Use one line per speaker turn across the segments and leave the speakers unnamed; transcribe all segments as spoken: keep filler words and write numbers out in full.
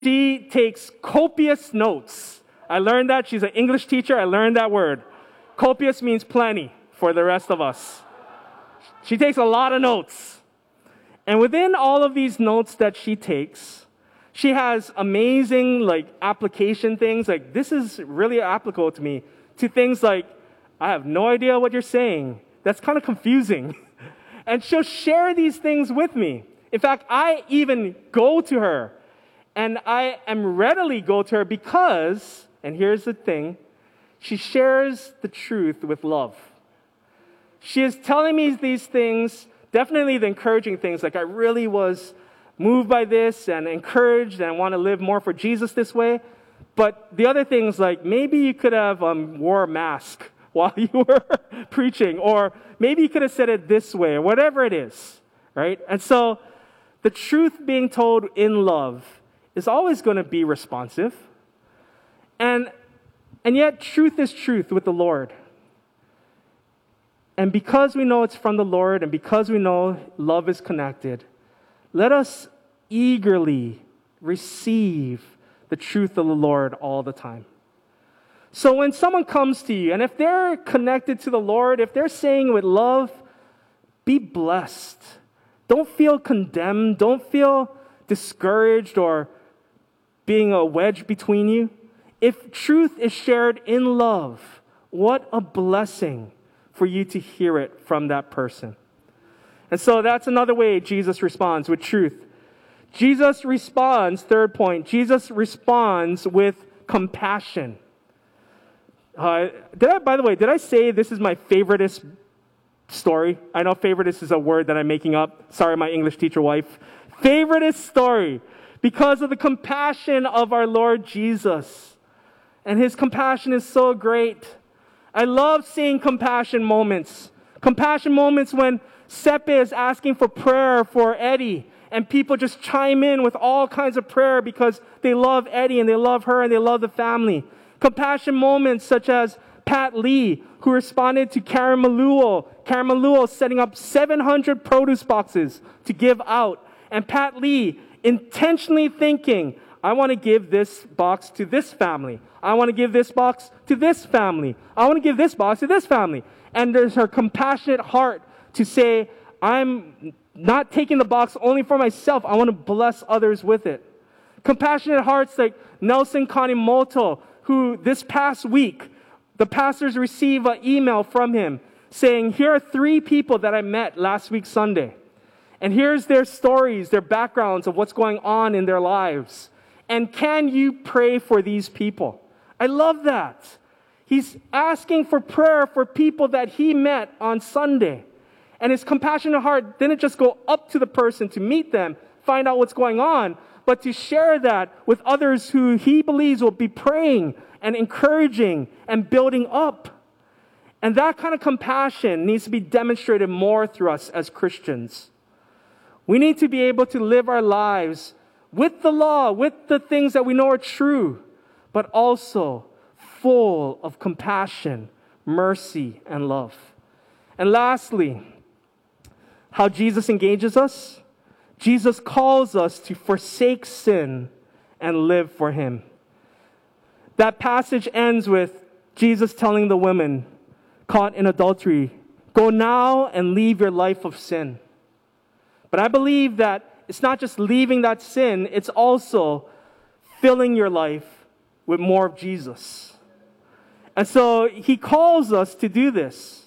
She takes copious notes. I learned that. She's an English teacher. I learned that word. Copious means plenty for the rest of us. She takes a lot of notes. And within all of these notes that she takes, she has amazing like application things. Like, this is really applicable to me. To things like, I have no idea what you're saying. That's kind of confusing. And she'll share these things with me. In fact, I even go to her. And I am readily go to her because, and here's the thing, she shares the truth with love. She is telling me these things, definitely the encouraging things, like I really was moved by this and encouraged and want to live more for Jesus this way. But the other things, like maybe you could have um, wore a mask while you were preaching, or maybe you could have said it this way, or whatever it is, right? And so the truth being told in love is always going to be responsive. And, and yet, truth is truth with the Lord. And because we know it's from the Lord, and because we know love is connected, let us eagerly receive the truth of the Lord all the time. So when someone comes to you, and if they're connected to the Lord, if they're saying with love, be blessed. Don't feel condemned. Don't feel discouraged or being a wedge between you. If truth is shared in love, what a blessing for you to hear it from that person. And so that's another way Jesus responds with truth. Jesus responds, third point, Jesus responds with compassion. Uh, did I, by the way, did I say this is my favoriteest story? I know favoriteest is a word that I'm making up. Sorry, my English teacher wife. Favoriteest story. Because of the compassion of our Lord Jesus. And His compassion is so great. I love seeing compassion moments. Compassion moments when Sepe is asking for prayer for Eddie. And people just chime in with all kinds of prayer because they love Eddie and they love her and they love the family. Compassion moments such as Pat Lee, who responded to Karen Maluo. Karen Maluo setting up seven hundred produce boxes to give out. And Pat Lee intentionally thinking, I want to give this box to this family. I want to give this box to this family. I want to give this box to this family. And there's her compassionate heart to say, I'm not taking the box only for myself. I want to bless others with it. Compassionate hearts like Nelson Kanimoto, who this past week, the pastors received an email from him saying, here are three people that I met last week Sunday. And here's their stories, their backgrounds of what's going on in their lives. And can you pray for these people? I love that. He's asking for prayer for people that he met on Sunday. And his compassionate heart didn't just go up to the person to meet them, find out what's going on, but to share that with others who he believes will be praying and encouraging and building up. And that kind of compassion needs to be demonstrated more through us as Christians. We need to be able to live our lives with the law, with the things that we know are true, but also full of compassion, mercy, and love. And lastly, how Jesus engages us. Jesus calls us to forsake sin and live for Him. That passage ends with Jesus telling the women caught in adultery, go now and leave your life of sin. But I believe that it's not just leaving that sin, it's also filling your life with more of Jesus. And so He calls us to do this.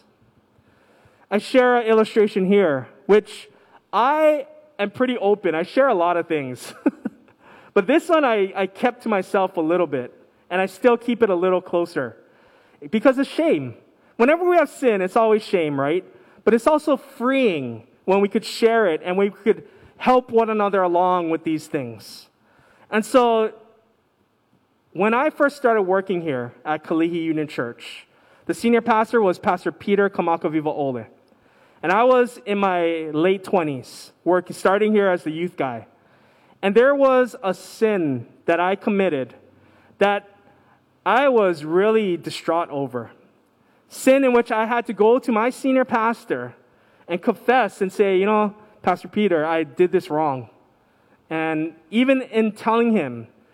I share an illustration here, which I am pretty open. I share a lot of things. But this one I, I kept to myself a little bit, and I still keep it a little closer. Because of shame. Whenever we have sin, it's always shame, right? But it's also freeing when we could share it and we could help one another along with these things. And so, when I first started working here at Kalihi Union Church, the senior pastor was Pastor Peter Kamakaviva Ole. And I was in my late twenties, working, starting here as the youth guy. And there was a sin that I committed that I was really distraught over. Sin in which I had to go to my senior pastor and confess and say, you know, Pastor Peter, I did this wrong. And even in telling him,